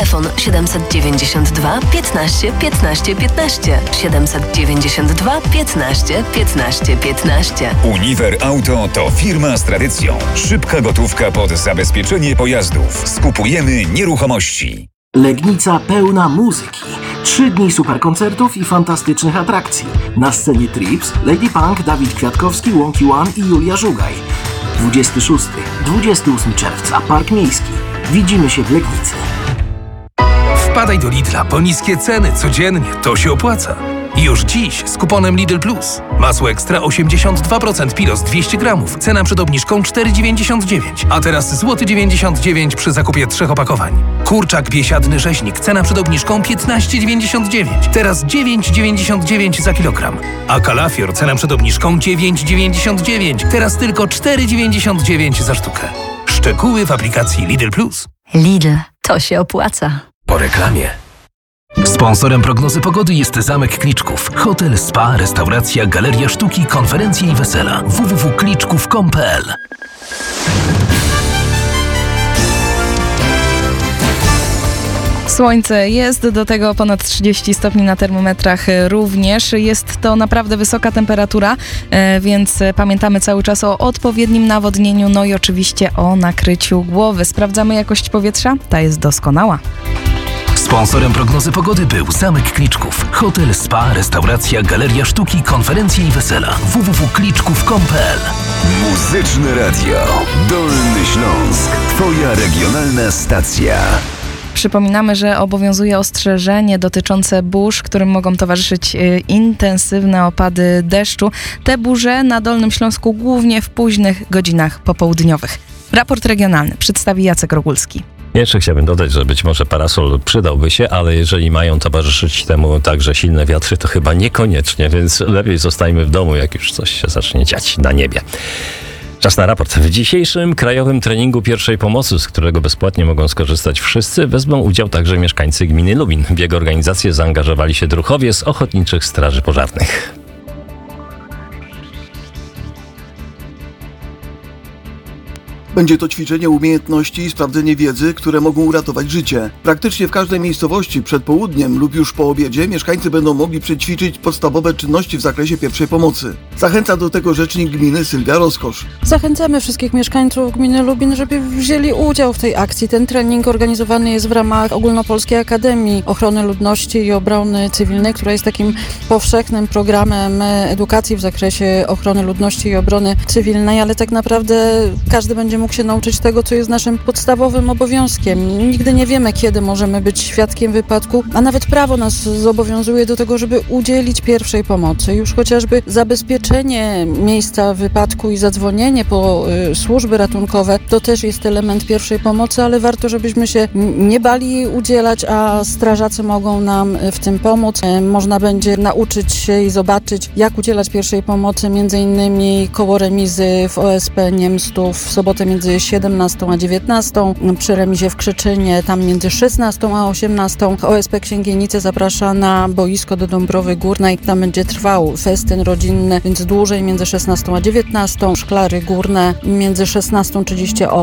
Telefon 792 15 15 15. 792 15 15 15. Uniwer Auto to firma z tradycją. Szybka gotówka pod zabezpieczenie pojazdów. Skupujemy nieruchomości. Legnica pełna muzyki. 3 dni superkoncertów i fantastycznych atrakcji. Na scenie Trips, Lady Punk, Dawid Kwiatkowski, Łąki One i Julia Żugaj. 26-28 czerwca, Park Miejski. Widzimy się w Legnicy. Wpadaj do Lidla, bo niskie ceny codziennie to się opłaca. Już dziś z kuponem Lidl Plus. Masło ekstra 82% Pilos 200 gramów. Cena przed obniżką 4,99. A teraz złoty 99 przy zakupie 3 opakowań. Kurczak biesiadny rzeźnik. Cena przed obniżką 15,99. Teraz 9,99 za kilogram. A kalafior cena przed obniżką 9,99. Teraz tylko 4,99 za sztukę. Szczegóły w aplikacji Lidl Plus. Lidl, to się opłaca. Po reklamie. Sponsorem prognozy pogody jest Zamek Kliczków. Hotel, spa, restauracja, galeria sztuki, konferencje i wesela. www.kliczków.com.pl. Słońce jest, do tego ponad 30 stopni na termometrach również. Jest to naprawdę wysoka temperatura, więc pamiętamy cały czas o odpowiednim nawodnieniu, no i oczywiście o nakryciu głowy. Sprawdzamy jakość powietrza, ta jest doskonała. Sponsorem prognozy pogody był Zamek Kliczków. Hotel, spa, restauracja, galeria sztuki, konferencje i wesela. www.kliczków.com.pl. Muzyczne Radio. Dolny Śląsk. Twoja regionalna stacja. Przypominamy, że obowiązuje ostrzeżenie dotyczące burz, którym mogą towarzyszyć intensywne opady deszczu. Te burze na Dolnym Śląsku głównie w późnych godzinach popołudniowych. Raport regionalny przedstawi Jacek Rogulski. Jeszcze chciałbym dodać, że być może parasol przydałby się, ale jeżeli mają towarzyszyć temu także silne wiatry, to chyba niekoniecznie, więc lepiej zostajmy w domu, jak już coś się zacznie dziać na niebie. Czas na raport. W dzisiejszym krajowym treningu pierwszej pomocy, z którego bezpłatnie mogą skorzystać wszyscy, wezmą udział także mieszkańcy gminy Lubin. W jego organizację zaangażowali się druhowie z ochotniczych straży pożarnych. Będzie to ćwiczenie umiejętności i sprawdzenie wiedzy, które mogą uratować życie. Praktycznie w każdej miejscowości przed południem lub już po obiedzie mieszkańcy będą mogli przećwiczyć podstawowe czynności w zakresie pierwszej pomocy. Zachęca do tego rzecznik gminy Sylwia Rozkosz. Zachęcamy wszystkich mieszkańców gminy Lubin, żeby wzięli udział w tej akcji. Ten trening organizowany jest w ramach Ogólnopolskiej Akademii Ochrony Ludności i Obrony Cywilnej, która jest takim powszechnym programem edukacji w zakresie ochrony ludności i obrony cywilnej, ale tak naprawdę każdy będzie mógł się nauczyć tego, co jest naszym podstawowym obowiązkiem. Nigdy nie wiemy, kiedy możemy być świadkiem wypadku, a nawet prawo nas zobowiązuje do tego, żeby udzielić pierwszej pomocy. Już chociażby zabezpieczenie miejsca wypadku i zadzwonienie po służby ratunkowe to też jest element pierwszej pomocy, ale warto, żebyśmy się nie bali jej udzielać, a strażacy mogą nam w tym pomóc. Można będzie nauczyć się i zobaczyć, jak udzielać pierwszej pomocy, między innymi koło remizy w OSP Niemstów w sobotę między 17 a 19, przy remizie w Krzyczynie, tam między 16 a 18. OSP Księgienice zaprasza na boisko do Dąbrowy Górnej. Tam będzie trwał festyn rodzinny, więc dłużej między 16 a 19. Szklary Górne między 16:30 a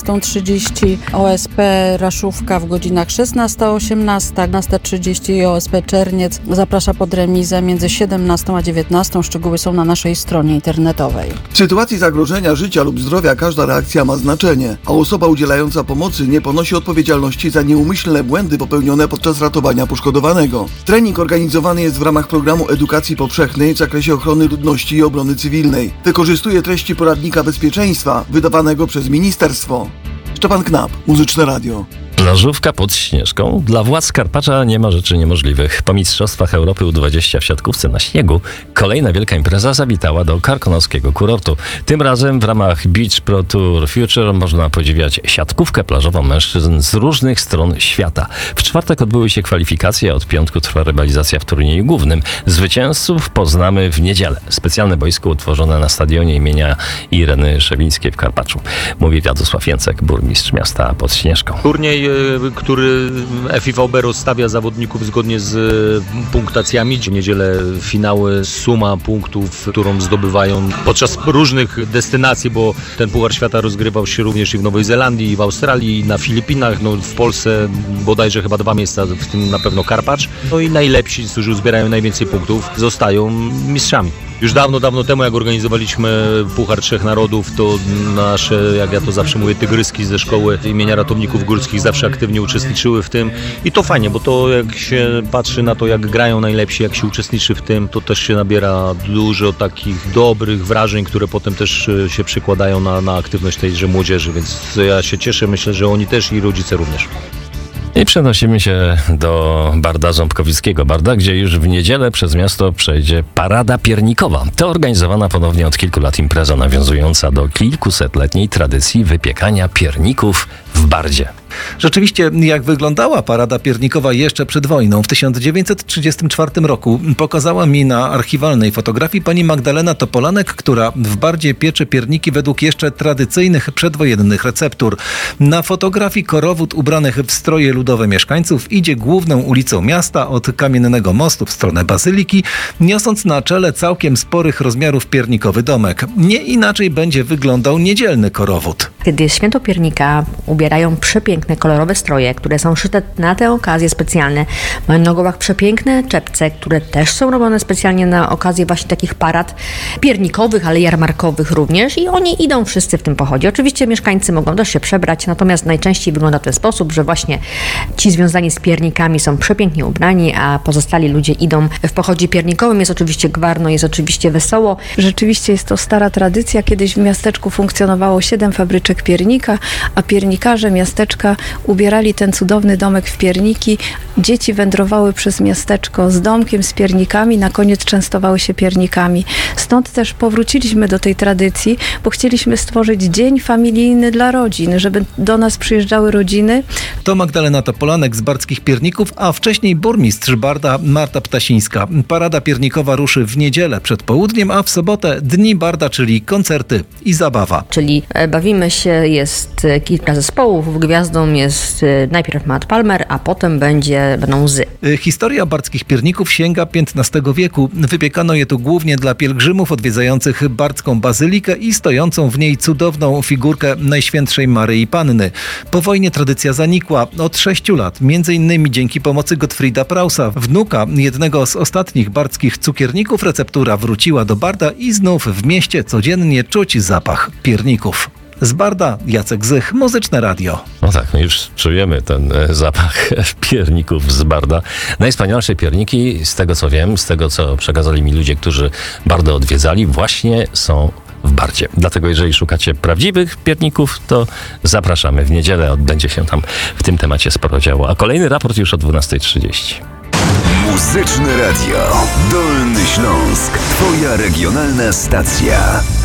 18:30. OSP Raszówka w godzinach 16 a 18, 15:30 i OSP Czerniec zaprasza pod remizę między 17 a 19. Szczegóły są na naszej stronie internetowej. W sytuacji zagrożenia życia lub zdrowia każda reakcja ma znaczenie, a osoba udzielająca pomocy nie ponosi odpowiedzialności za nieumyślne błędy popełnione podczas ratowania poszkodowanego. Trening organizowany jest w ramach programu edukacji powszechnej w zakresie ochrony ludności i obrony cywilnej. Wykorzystuje treści poradnika bezpieczeństwa wydawanego przez ministerstwo. Szczepan Knap, Muzyczne Radio. Plażówka pod Śnieżką. Dla władz Karpacza nie ma rzeczy niemożliwych. Po Mistrzostwach Europy U20 w siatkówce na śniegu kolejna wielka impreza zawitała do karkonoskiego kurortu. Tym razem w ramach Beach Pro Tour Future można podziwiać siatkówkę plażową mężczyzn z różnych stron świata. W czwartek odbyły się kwalifikacje, a od piątku trwa rywalizacja w turnieju głównym. Zwycięzców poznamy w niedzielę. Specjalne boisko utworzone na stadionie imienia Ireny Szewińskiej w Karpaczu. Mówi Władysław Jęcek, burmistrz miasta pod Śnieżką. Turniej który FIVB rozstawia zawodników zgodnie z punktacjami. W niedzielę finały, suma punktów, którą zdobywają podczas różnych destynacji, bo ten Puchar Świata rozgrywał się również i w Nowej Zelandii, i w Australii, i na Filipinach, no w Polsce bodajże chyba 2 miejsca, w tym na pewno Karpacz. No i najlepsi, którzy zbierają najwięcej punktów, zostają mistrzami. Już dawno temu, jak organizowaliśmy Puchar Trzech Narodów, to nasze, jak ja to zawsze mówię, tygryski ze szkoły imienia ratowników górskich zawsze aktywnie uczestniczyły w tym. I to fajnie, bo to jak się patrzy na to, jak grają najlepsi, jak się uczestniczy w tym, to też się nabiera dużo takich dobrych wrażeń, które potem też się przekładają na aktywność tejże młodzieży, więc ja się cieszę, myślę, że oni też i rodzice również. I przenosimy się do Barda Ząbkowickiego Barda, gdzie już w niedzielę przez miasto przejdzie Parada Piernikowa. To organizowana ponownie od kilku lat impreza nawiązująca do kilkusetletniej tradycji wypiekania pierników w Bardzie. Rzeczywiście, jak wyglądała Parada Piernikowa jeszcze przed wojną, w 1934 roku pokazała mi na archiwalnej fotografii pani Magdalena Topolanek, która w Bardzie piecze pierniki według jeszcze tradycyjnych przedwojennych receptur. Na fotografii korowód ubranych w stroje ludowe mieszkańców idzie główną ulicą miasta od Kamiennego Mostu w stronę Bazyliki, niosąc na czele całkiem sporych rozmiarów piernikowy domek. Nie inaczej będzie wyglądał niedzielny korowód. Kiedy jest święto piernika, ubierają przepiękne, kolorowe stroje, które są szyte na te okazje specjalne. Mają na głowach przepiękne czepce, które też są robione specjalnie na okazję właśnie takich parad piernikowych, ale jarmarkowych również i oni idą wszyscy w tym pochodzie. Oczywiście mieszkańcy mogą też się przebrać, natomiast najczęściej wygląda w ten sposób, że właśnie ci związani z piernikami są przepięknie ubrani, a pozostali ludzie idą w pochodzie piernikowym. Jest oczywiście gwarno, jest oczywiście wesoło. Rzeczywiście jest to stara tradycja. Kiedyś w miasteczku funkcjonowało 7 fabryczek piernika, a piernikarze miasteczka ubierali ten cudowny domek w pierniki. Dzieci wędrowały przez miasteczko z domkiem, z piernikami, na koniec częstowały się piernikami. Stąd też powróciliśmy do tej tradycji, bo chcieliśmy stworzyć dzień familijny dla rodzin, żeby do nas przyjeżdżały rodziny. To Magdalena Topolanek z bardzkich pierników, a wcześniej burmistrz Barda Marta Ptasińska. Parada piernikowa ruszy w niedzielę przed południem, a w sobotę Dni Barda, czyli koncerty i zabawa. Czyli bawimy się, jest kilka zespołów, gwiazdą jest najpierw Matt Palmer, a potem będą łzy. Historia bardzkich pierników sięga XV wieku. Wypiekano je tu głównie dla pielgrzymów odwiedzających bardzką bazylikę i stojącą w niej cudowną figurkę Najświętszej Maryi Panny. Po wojnie tradycja zanikła. Od 6 lat, m.in. dzięki pomocy Gottfrieda Prausa, wnuka jednego z ostatnich bardzkich cukierników, receptura wróciła do Barda i znów w mieście codziennie czuć zapach pierników. Z Barda Jacek Zych, Muzyczne Radio. No tak, my już czujemy ten zapach pierników z Barda. Najwspanialsze pierniki, z tego co wiem, z tego co przekazali mi ludzie, którzy Bardę odwiedzali, właśnie są w Bardzie. Dlatego jeżeli szukacie prawdziwych pierników, to zapraszamy. W niedzielę odbędzie się tam w tym temacie sporo działo. A kolejny raport już o 12:30. Muzyczne Radio. Dolny Śląsk. Twoja regionalna stacja.